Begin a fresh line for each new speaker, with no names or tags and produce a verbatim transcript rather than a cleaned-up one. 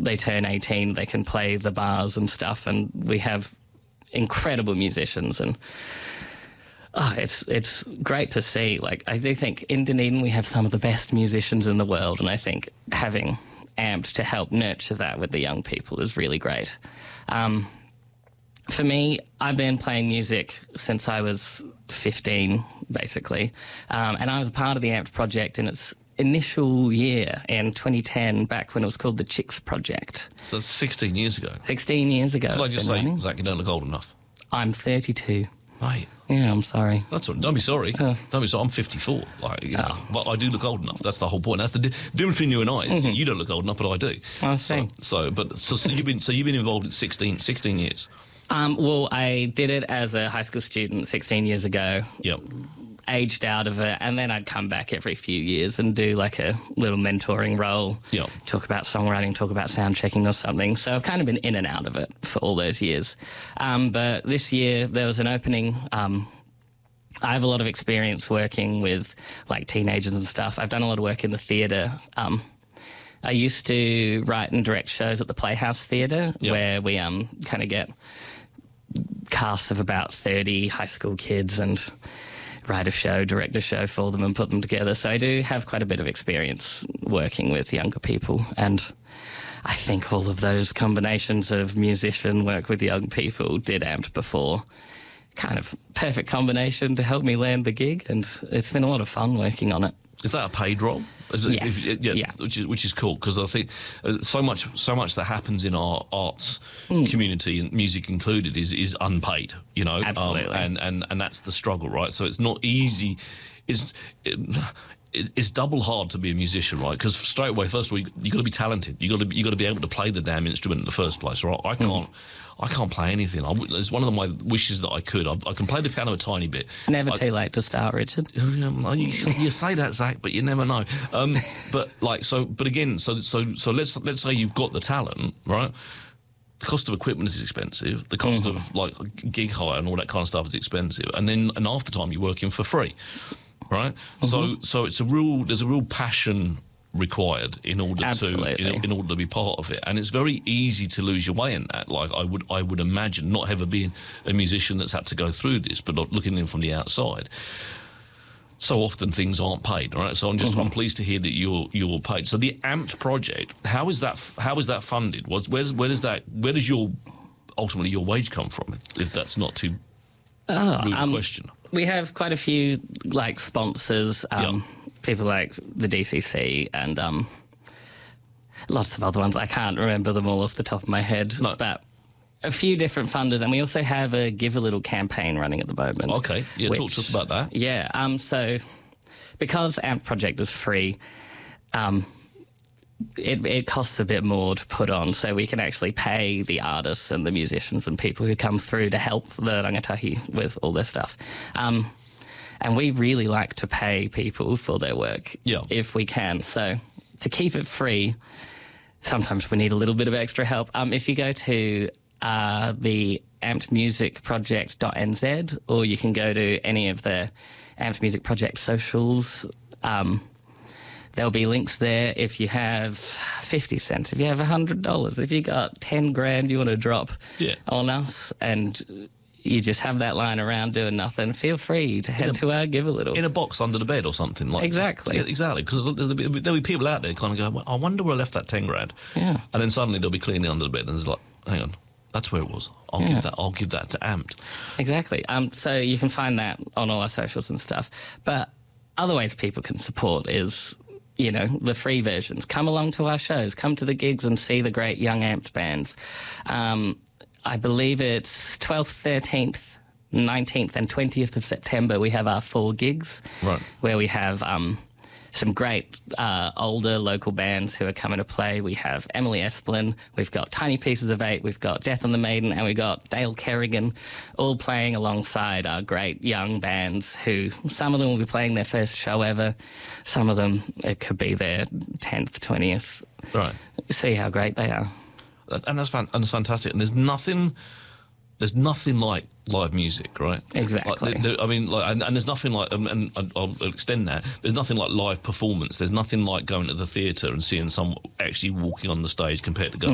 they turn eighteen, they can play the bars and stuff, and we have incredible musicians, and oh, it's it's great to see. Like, I do think in Dunedin we have some of the best musicians in the world, and I think having Amped to help nurture that with the young people is really great. Um, for me, I've been playing music since I was fifteen, basically, um, and I was part of the Amped project in its initial year in twenty ten, back when it was called the Chicks Project.
So that's sixteen years ago.
sixteen years ago.
Can I
it's
just
been
say,
running.
Zach, you don't look old enough.
I'm thirty-two.
Mate.
Yeah, I'm sorry.
That's all, don't be sorry.
Uh,
don't be sorry. I'm fifty-four. Like, you know,
Oh.
but I do look old enough. That's the whole point. That's the di- difference between you and I. Is
Mm-hmm.
You don't look old enough, but I do.
I
so,
see.
so, but so, so you've been so you've been involved in sixteen, sixteen years.
Um, well, I did it as a high school student sixteen years ago,
Yep.
aged out of it, and then I'd come back every few years and do like a little mentoring role,
Yep.
talk about songwriting, talk about sound checking or something. So I've kind of been in and out of it for all those years. Um, but this year there was an opening. Um, I have a lot of experience working with like teenagers and stuff. I've done a lot of work in the theatre. Um, I used to write and direct shows at the Playhouse Theatre,
Yep.
where we um, kind of get casts of about thirty high school kids and write a show, direct a show for them and put them together. So I do have quite a bit of experience working with younger people, and I think all of those combinations of musician work with young people did Amped before. Kind of perfect combination to help me land the gig, and it's been a lot of fun working on it.
Is that a paid role? Is it-
Yes,
if- yeah,
yeah.
which is which is cool, because I think uh, so much so much that happens in our arts community, and music included, is is unpaid. You know, Um,
Absolutely.
and and and that's the struggle, right? So it's not easy. It's it, it's double hard to be a musician, right? Because straight away, first of all, you, you got to be talented. You got to you got to be able to play the damn instrument in the first place, right? I can't. I can't play anything. I, w- it's one of my wishes that I could. I, I can play the piano a tiny bit.
It's never
I-
too late to start, Richard.
um, you, you say that, Zach, but you never know. Um, but like, so, but again, so, so, so let's let's say you've got the talent, right? The cost of equipment is expensive. The cost of like gig hire and all that kind of stuff is expensive, and then and half the time you're working for free, right? So, so it's a real. There's a real passion required in order to
Absolutely.
in, in order to be part of it, and it's very easy to lose your way in that. Like I would I would imagine, not ever being a musician that's had to go through this, but not looking in from the outside. So often things aren't paid, right? So I'm just I'm pleased to hear that you're you're paid. So the Amped project, how is that how is that funded? What's, where's where does that where does your ultimately your wage come from? If that's not too rude a
um,
question.
We have quite a few like sponsors, um, people like the D C C and um, lots of other ones. I can't remember them all off the top of my head,
No.
but a few different funders, and we also have a Give a Little campaign running at the moment.
Okay, yeah, talk to us about that.
Yeah, um, so because Amped Project is free, um, it, it costs a bit more to put on, so we can actually pay the artists and the musicians and people who come through to help the rangatahi with all their stuff. Um, and we really like to pay people for their work
Yeah.
if we can. So to keep it free, sometimes we need a little bit of extra help. Um, if you go to uh, the amped music project dot n z, or you can go to any of the Amped Music Project socials, um, there'll be links there. If you have fifty cents, if you have one hundred dollars, if you got ten grand you want to drop
Yeah.
on us, and you just have that lying around doing nothing, feel free to head
a-
to our Give a Little.
In a box under the bed or something like just-
Exactly.
yeah, exactly. Because there'll be, there'll be people out there kind of go, well, I wonder where I left that ten grand.
Yeah.
And then suddenly they'll be cleaning under the bed, and it's like, hang on, that's where it was. I'll
Yeah.
give that. I'll give that to Amped.
Exactly. Um, so you can find that on all our socials and stuff. But other ways people can support is, you know, the free versions. Come along to our shows. Come to the gigs and see the great young Amped bands. Um, I believe it's twelfth, thirteenth, nineteenth and twentieth of September. We have our four gigs.
Right.
Where we have um, some great uh, older local bands who are coming to play. We have Emily Esplin, we've got Tiny Pieces of Eight, we've got Death on the Maiden, and we've got Dale Kerrigan, all playing alongside our great young bands who, some of them will be playing their first show ever, some of them, it could be their tenth, twentieth.
Right.
See how great they are.
And that's, fan- and that's fantastic. And there's nothing, there's nothing like live music, right?
Exactly.
Like, there, I mean, like, and, and there's nothing like, um, and, and I'll extend that. There's nothing like live performance. There's nothing like going to the theatre and seeing someone actually walking on the stage compared to going